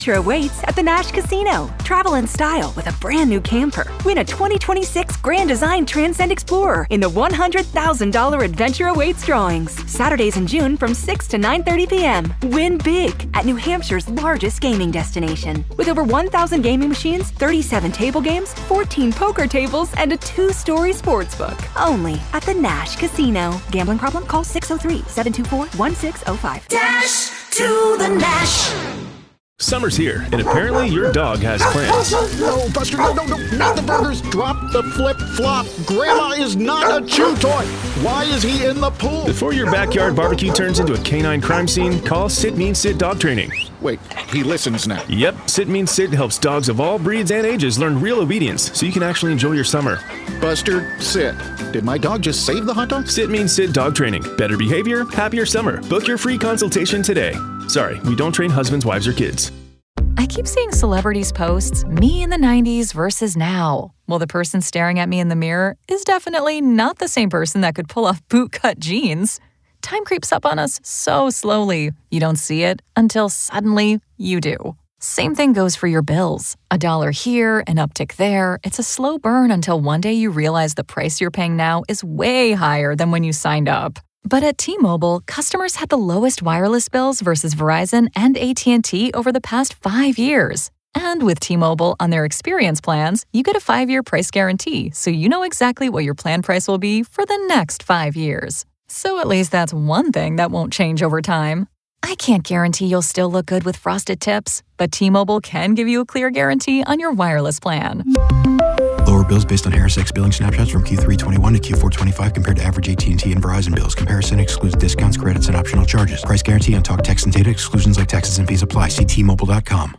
Awaits at the Nash Casino. Travel in style with a brand new camper. Win a 2026 Grand Design Transcend Explorer in the $100,000 Adventure Awaits drawings. Saturdays in June from 6 to 9:30 p.m. Win big at New Hampshire's largest gaming destination. With over 1,000 gaming machines, 37 table games, 14 poker tables, and a 2-story sports book. Only at the Nash Casino. Gambling problem? Call 603-724-1605. Dash to the Nash. Summer's here, and apparently your dog has plans. No, Buster, no, not the burgers. Drop the flip-flop. Grandma is not a chew toy. Why is he in the pool? Before your backyard barbecue turns into a canine crime scene, call Sit Means Sit Dog Training. Wait, he listens now. Yep, Sit Means Sit helps dogs of all breeds and ages learn real obedience so you can actually enjoy your summer. Buster, sit. Did my dog just save the hot dog? Sit Means Sit Dog Training. Better behavior, happier summer. Book your free consultation today. Sorry, we don't train husbands, wives, or kids. I keep seeing celebrities posts, me in the 90s versus now. Well, the person staring at me in the mirror is definitely not the same person that could pull off bootcut jeans. Time creeps up on us so slowly. You don't see it until suddenly you do. Same thing goes for your bills. $1 here, an uptick there. It's a slow burn until one day you realize the price you're paying now is way higher than when you signed up. But at T-Mobile, customers had the lowest wireless bills versus Verizon and AT&T over the past 5 years. And with T-Mobile on their experience plans, you get a 5-year price guarantee, so you know exactly what your plan price will be for the next 5 years. So at least that's one thing that won't change over time. I can't guarantee you'll still look good with frosted tips, but T-Mobile can give you a clear guarantee on your wireless plan. Lower bills based on HarrisX billing snapshots from Q3 21 to Q4 25 compared to average AT&T and Verizon bills. Comparison excludes discounts, credits, and optional charges. Price guarantee on talk, text, and data. Exclusions like taxes and fees apply. See T-Mobile.com.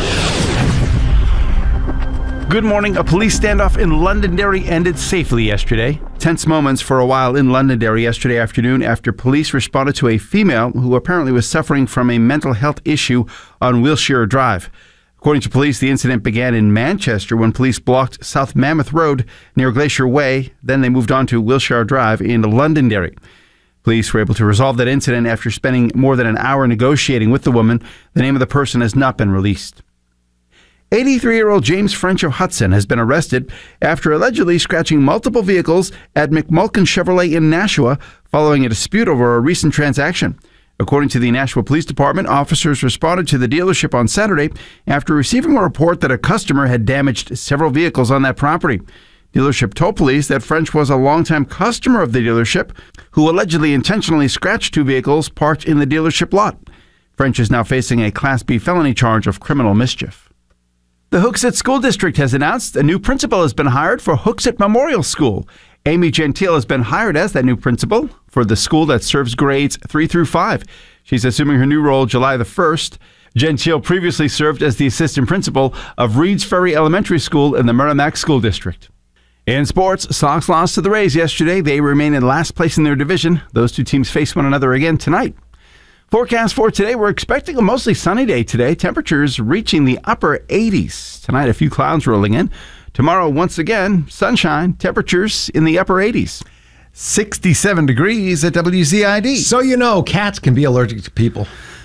Good morning. A police standoff in Londonderry ended safely yesterday. Tense moments for a while in Londonderry yesterday afternoon after police responded to a female who apparently was suffering from a mental health issue on Wilshire Drive. According to police, the incident began in Manchester when police blocked South Mammoth Road near Glacier Way. Then they moved on to Wilshire Drive in Londonderry. Police were able to resolve that incident after spending more than an hour negotiating with the woman. The name of the person has not been released. 83-year-old James French of Hudson has been arrested after allegedly scratching multiple vehicles at McMulkin Chevrolet in Nashua following a dispute over a recent transaction. According to the Nashua Police Department, officers responded to the dealership on Saturday after receiving a report that a customer had damaged several vehicles on that property. Dealership told police that French was a longtime customer of the dealership who allegedly intentionally scratched 2 vehicles parked in the dealership lot. French is now facing a Class B felony charge of criminal mischief. The Hooksett School District has announced a new principal has been hired for Hooksett Memorial School. Amy Gentile has been hired as that new principal for the school that serves grades 3 through 5. She's assuming her new role July the 1st. Gentile previously served as the assistant principal of Reeds Ferry Elementary School in the Merrimack School District. In sports, Sox lost to the Rays yesterday. They remain in last place in their division. Those two teams face one another again tonight. Forecast for today, we're expecting a mostly sunny day today. Temperatures reaching the upper 80s. Tonight, a few clouds rolling in. Tomorrow, once again, sunshine, temperatures in the upper 80s. 67 degrees at WZID. So you know, cats can be allergic to people.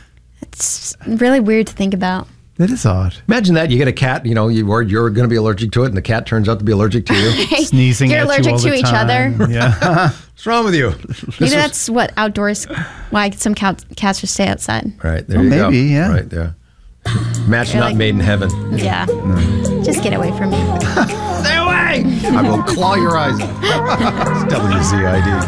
It's really weird to think about. That is odd. Imagine that. You get a cat, you're going to be allergic to it, and the cat turns out to be allergic to you. Sneezing You're at allergic you all to the each time. other. Yeah. What's wrong with you? Maybe that's what outdoors, why some cats just stay outside. Right, there you go. Maybe, yeah. Right there. Match You're not like- made in heaven. Yeah. Just get away from me. Stay away! I will claw your eyes. It's WZID.